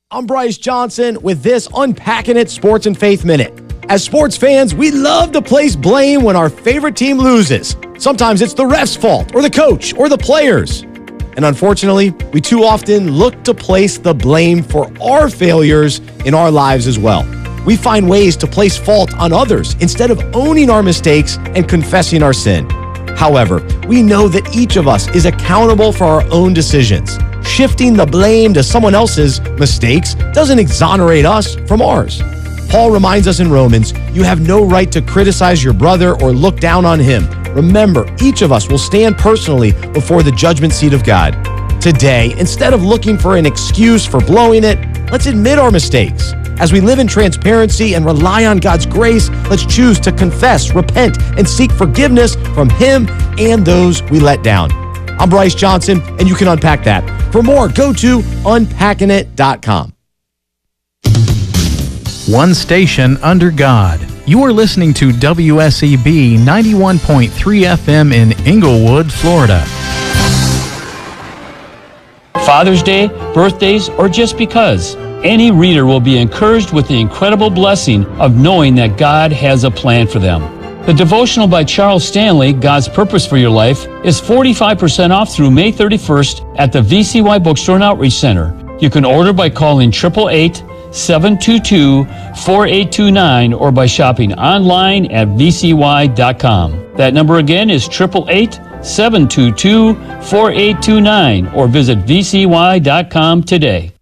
I'm Bryce Johnson with this Unpacking It Sports and Faith Minute. As sports fans, we love to place blame when our favorite team loses. Sometimes it's the ref's fault, or the coach, or the players. And unfortunately, we too often look to place the blame for our failures in our lives as well. We find ways to place fault on others instead of owning our mistakes and confessing our sin. However, we know that each of us is accountable for our own decisions. Shifting the blame to someone else's mistakes doesn't exonerate us from ours. Paul reminds us in Romans, you have no right to criticize your brother or look down on him. Remember, each of us will stand personally before the judgment seat of God. Today, instead of looking for an excuse for blowing it, let's admit our mistakes. As we live in transparency and rely on God's grace, let's choose to confess, repent, and seek forgiveness from Him and those we let down. I'm Bryce Johnson, and you can unpack that. For more, go to unpackingit.com. One station under God. You are listening to WSEB 91.3 FM in Inglewood, Florida. Father's Day, birthdays, or just because, any reader will be encouraged with the incredible blessing of knowing that God has a plan for them. The devotional by Charles Stanley, God's Purpose for Your Life, is 45% off through May 31st at the VCY Bookstore and Outreach Center. You can order by calling 888-722-4829 or by shopping online at vcy.com. That number again is 888-722-4829 or visit vcy.com today.